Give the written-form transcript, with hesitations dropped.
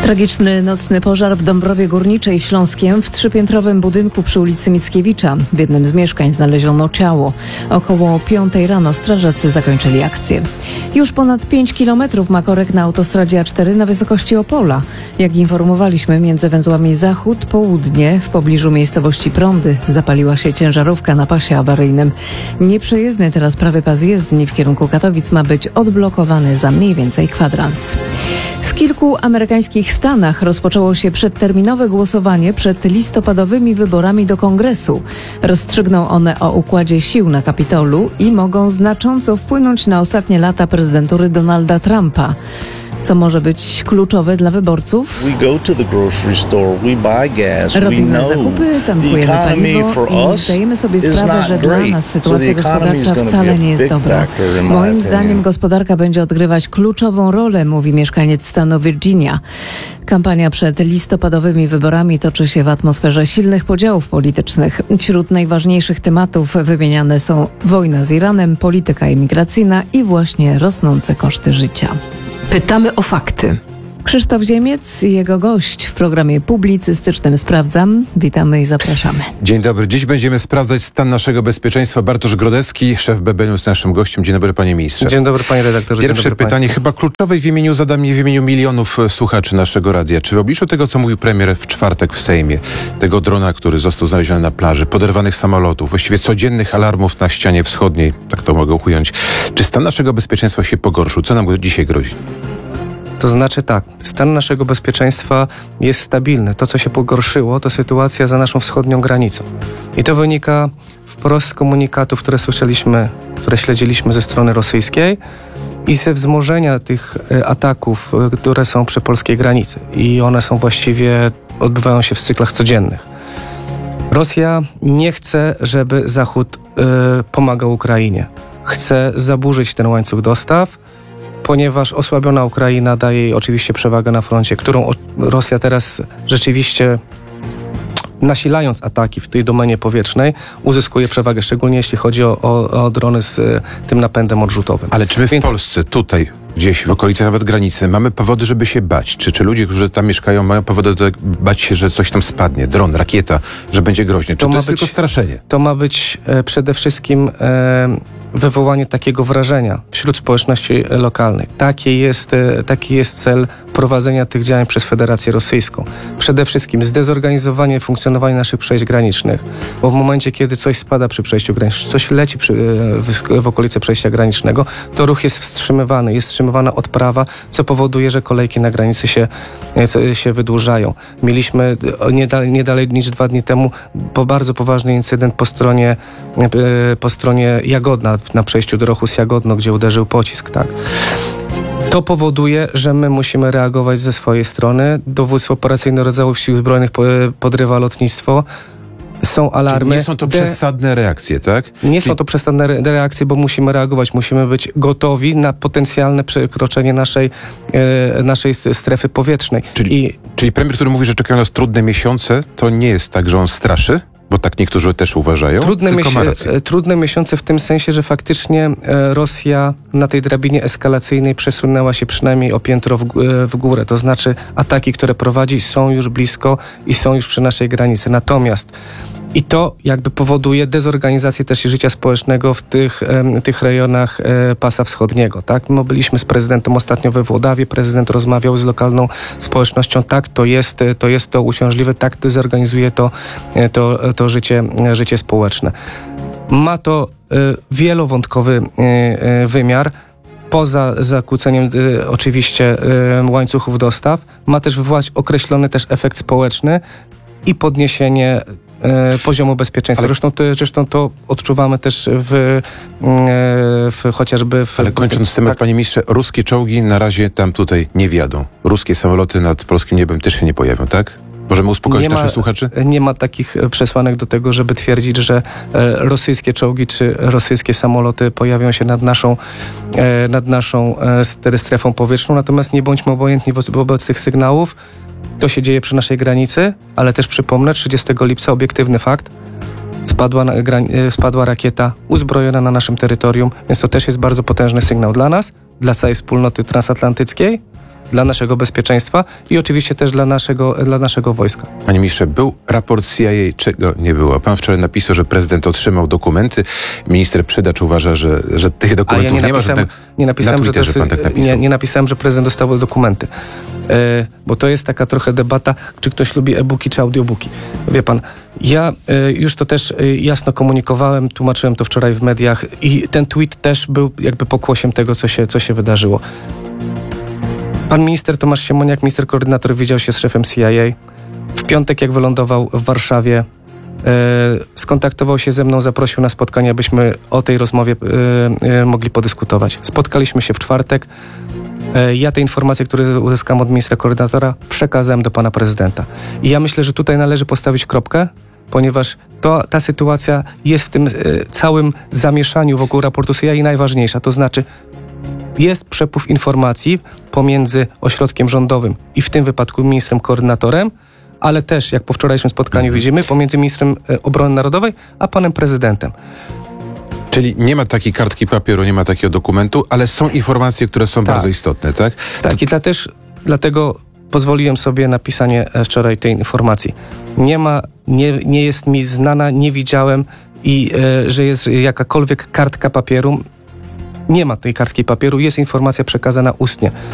Tragiczny nocny pożar w Dąbrowie Górniczej w Śląskiem w trzypiętrowym budynku przy ulicy Mickiewicza. W jednym z mieszkań znaleziono ciało. Około 5 rano strażacy zakończyli akcję. Już ponad 5 kilometrów ma korek na autostradzie A4 na wysokości Opola. Jak informowaliśmy, między węzłami zachód-południe w pobliżu miejscowości Prądy zapaliła się ciężarówka na pasie awaryjnym. Nieprzejezdny teraz prawy pas jezdni w kierunku Katowic ma być odblokowany za mniej więcej kwadrans. W kilku amerykańskich stanach rozpoczęło się przedterminowe głosowanie przed listopadowymi wyborami do Kongresu. Rozstrzygną one o układzie sił na Kapitolu i mogą znacząco wpłynąć na ostatnie lata prezydentury Donalda Trumpa. Co może być kluczowe dla wyborców? Robimy zakupy, tankujemy paliwo i zdajemy sobie sprawę, że dla nas sytuacja gospodarcza wcale nie jest dobra. Moim zdaniem gospodarka będzie odgrywać kluczową rolę, mówi mieszkaniec stanu Virginia. Kampania przed listopadowymi wyborami toczy się w atmosferze silnych podziałów politycznych. Wśród najważniejszych tematów wymieniane są wojna z Iranem, polityka imigracyjna i właśnie rosnące koszty życia. Pytamy o fakty. Krzysztof Ziemiec i jego gość w programie publicystycznym Sprawdzam. Witamy i zapraszamy. Dzień dobry. Dziś będziemy sprawdzać stan naszego bezpieczeństwa. Bartosz Grodecki, szef BBN-u, jest naszym gościem. Dzień dobry, panie ministrze. Dzień dobry, panie redaktorze. Pierwsze pytanie, chyba kluczowe w imieniu, zadam je w imieniu milionów słuchaczy naszego radia. Czy w obliczu tego, co mówił premier w czwartek w Sejmie, tego drona, który został znaleziony na plaży, poderwanych samolotów, właściwie codziennych alarmów na ścianie wschodniej, tak to mogę ująć, czy stan naszego bezpieczeństwa się pogorszył? Co nam dzisiaj grozi? To znaczy tak, stan naszego bezpieczeństwa jest stabilny. To, co się pogorszyło, to sytuacja za naszą wschodnią granicą. I to wynika wprost z komunikatów, które słyszeliśmy, które śledziliśmy ze strony rosyjskiej i ze wzmożenia tych ataków, które są przy polskiej granicy. I one są właściwie, odbywają się w cyklach codziennych. Rosja nie chce, żeby Zachód pomagał Ukrainie. Chce zaburzyć ten łańcuch dostaw, ponieważ osłabiona Ukraina daje jej oczywiście przewagę na froncie, którą Rosja teraz rzeczywiście, nasilając ataki w tej domenie powietrznej, uzyskuje przewagę, szczególnie jeśli chodzi o drony z tym napędem odrzutowym. Ale czy my w Polsce, tutaj, gdzieś w okolicach nawet granicy, mamy powody, żeby się bać? Czy ludzie, którzy tam mieszkają, mają powody bać się, że coś tam spadnie, dron, rakieta, że będzie groźnie? Czy to jest tylko straszenie? To ma być przede wszystkim wywołanie takiego wrażenia wśród społeczności lokalnej. Taki jest cel prowadzenia tych działań przez Federację Rosyjską. Przede wszystkim zdezorganizowanie funkcjonowania naszych przejść granicznych, bo w momencie, kiedy coś spada przy przejściu granicznym, coś leci w okolice przejścia granicznego, to ruch jest wstrzymywany, jest wstrzymywana odprawa, co powoduje, że kolejki na granicy się wydłużają. Mieliśmy nie dalej niż 2 dni temu bardzo poważny incydent po stronie Jagodna, na przejściu do Rochus-Jagodno, gdzie uderzył pocisk, tak. To powoduje, że my musimy reagować ze swojej strony. Dowództwo operacyjne rodzajów Sił Zbrojnych podrywa lotnictwo. Są alarmy. Czyli nie są to przesadne reakcje, tak? Nie są to przesadne reakcje, bo musimy reagować. Musimy być gotowi na potencjalne przekroczenie naszej strefy powietrznej. Czyli premier, który mówi, że czekają nas trudne miesiące, to nie jest tak, że on straszy? Bo tak niektórzy też uważają. Trudne miesiące w tym sensie, że faktycznie Rosja na tej drabinie eskalacyjnej przesunęła się przynajmniej o piętro w górę. To znaczy ataki, które prowadzi, są już blisko i są już przy naszej granicy. Natomiast i to jakby powoduje dezorganizację też życia społecznego w tych rejonach pasa wschodniego. Tak? My byliśmy z prezydentem ostatnio we Włodawie, prezydent rozmawiał z lokalną społecznością. Tak, to jest to uciążliwe, tak dezorganizuje to życie społeczne. Ma to wielowątkowy wymiar. Poza zakłóceniem oczywiście łańcuchów dostaw, ma też wywołać określony też efekt społeczny i podniesienie poziomu bezpieczeństwa. Zresztą to odczuwamy też chociażby w... Ale kończąc temat, panie ministrze, ruskie czołgi na razie tutaj nie wjadą. Ruskie samoloty nad polskim niebem też się nie pojawią, tak? Możemy uspokoić naszych słuchaczy? Nie ma takich przesłanek do tego, żeby twierdzić, że rosyjskie czołgi czy rosyjskie samoloty pojawią się nad naszą strefą powietrzną. Natomiast nie bądźmy obojętni wobec tych sygnałów. To się dzieje przy naszej granicy, ale też przypomnę, 30 lipca obiektywny fakt. Spadła rakieta uzbrojona na naszym terytorium, więc to też jest bardzo potężny sygnał dla nas, dla całej wspólnoty transatlantyckiej dla naszego bezpieczeństwa i oczywiście też dla naszego wojska. Panie ministrze, był raport CIA, czego nie było? Pan wczoraj napisał, że prezydent otrzymał dokumenty. Minister Przydacz uważa, że tych dokumentów nie ma. Nie napisałem, na że Twitterze pan tak napisał. nie napisałem, że prezydent dostał dokumenty. Bo to jest taka trochę debata, czy ktoś lubi e-booki, czy audiobooki. Wie pan, ja już to też jasno komunikowałem, tłumaczyłem to wczoraj w mediach i ten tweet też był jakby pokłosiem tego, co się wydarzyło. Pan minister Tomasz Siemoniak, minister koordynator, widział się z szefem CIA. W piątek, jak wylądował w Warszawie, skontaktował się ze mną, zaprosił na spotkanie, abyśmy o tej rozmowie mogli podyskutować. Spotkaliśmy się w czwartek. Ja te informacje, które uzyskam od ministra koordynatora, przekazałem do pana prezydenta. I ja myślę, że tutaj należy postawić kropkę, ponieważ ta sytuacja jest w tym całym zamieszaniu wokół raportu CIA najważniejsza. To znaczy jest przepływ informacji pomiędzy ośrodkiem rządowym i w tym wypadku ministrem koordynatorem, ale też, jak po wczorajszym spotkaniu widzimy, pomiędzy ministrem obrony narodowej a panem prezydentem. Czyli nie ma takiej kartki papieru, nie ma takiego dokumentu, ale są informacje, które są bardzo istotne, tak? Tak, i dlatego pozwoliłem sobie na pisanie wczoraj tej informacji. Nie jest mi znana, nie widziałem i że jest jakakolwiek kartka papieru. Nie ma tej kartki papieru, jest informacja przekazana ustnie.